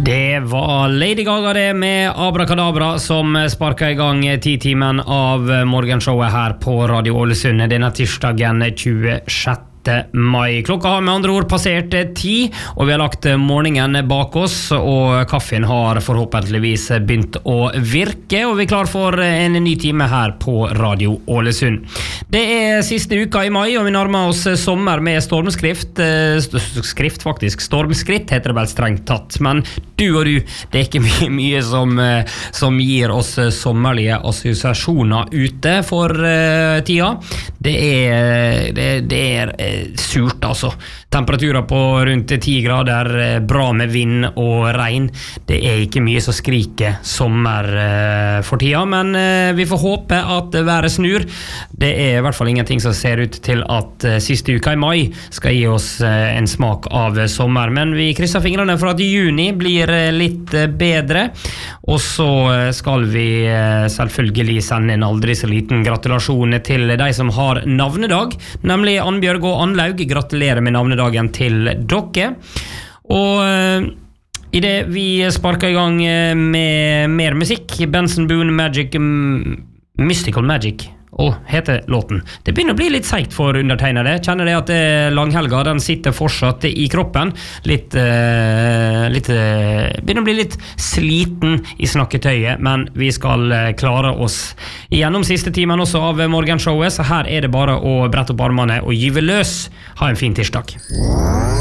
Det var Lady Gaga det med Abracadabra som sparket I gang 10-timen av morgenshowet her på Radio Ålesund denne tirsdagen 26. mai. Klokka har med andre ord passert 10, og vi har lagt morgenen bak oss, og kaffen har forhåpentligvis begynt å virke, og vi er klar for en ny time her på Radio Ålesund. Det siste uka I mai, og vi nærmer oss sommer med stormskritt, stormskritt heter det vel strengt tatt, men du og du, det ikke mye som gir oss sommerlige assosiasjoner ute for tida. Det er surt altså. Temperaturer på rundt 10 grader, bra med vind og regn. Det ikke mye som skriker sommer for tida, men vi får håpe at været snur. Det I hvert fall ingenting som ser ut til at siste uka I mai skal gi oss en smak av sommer, men vi krysser fingrene for at juni blir litt bedre, og så skal vi selvfølgelig sende en aldri så liten gratulasjon til de som har navnedag, nemlig Annbjørg og Annlaug. Gratulerer med navnedagen til dere. Og I det vi sparker I gang med mer musikk, Benson Boone Magic, Mystical Magic, heter låten. Det begynner å bli litt seigt for undertegnede. Kjenner det at langhelga, den sitter fortsatt I kroppen. Begynner å bli litt sliten I snakketøyet, men vi skal klare oss gjennom siste timen også av morgenshowet, så her det bare å brette opp armene og gyve løs. Ha en fin tirsdag.